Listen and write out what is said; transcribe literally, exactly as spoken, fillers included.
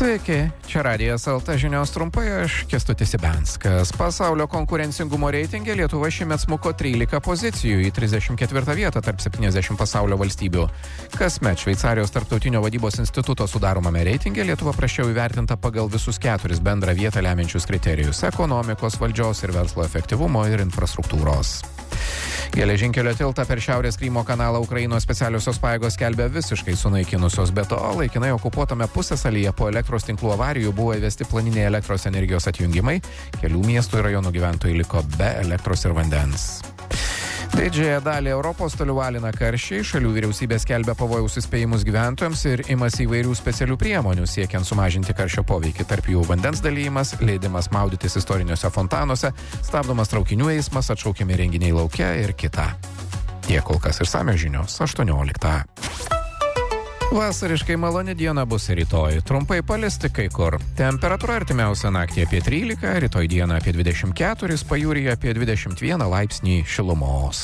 Sveiki, čia Radijas L T žinios trumpai, aš Kęstutis Ibenskas. Pasaulio konkurencingumo reitinge Lietuva šiemet smuko trylika pozicijų į trisdešimt ketvirtą vietą tarp septyniasdešimt pasaulio valstybių. Kasmet Šveicarijos tarptautinio vadybos instituto sudaromame reitinge Lietuva prasčiau įvertinta pagal visus keturis bendrą vietą lemiančius kriterijus – ekonomikos, valdžios ir verslo efektyvumo ir infrastruktūros. Geležinkelio tiltą per Šiaurės Krymo kanalą Ukrainos specialiosios pajėgos skelbia visiškai sunaikinusios, be to laikinai okupuotame pusiasalyje po elektros tinklų avarijų buvo įvesti planiniai elektros energijos atjungimai, kelių miestų ir rajonų gyventojai liko be elektros ir vandens. Didžiąją dalį Europos toliau alina karščiai, šalių vyriausybė skelbia pavojaus įspėjimus gyventojams ir imasi įvairių specialių priemonių siekiant sumažinti karščio poveikį, tarp jų vandens dalymas, leidimas maudytis istoriniuose fontanuose, stabdomas traukinių eismas, atšaukiami renginiai lauke ir kita. Tiek kol kas išsamios žinios aštuonioliktą. Vasariškai maloni diena bus rytoj, trumpai palisti kai kur. Temperatūra artimiausią naktį apie trylika, rytoj dieną apie dvidešimt keturis, pajūryje apie dvidešimt vieną laipsnį šilumos.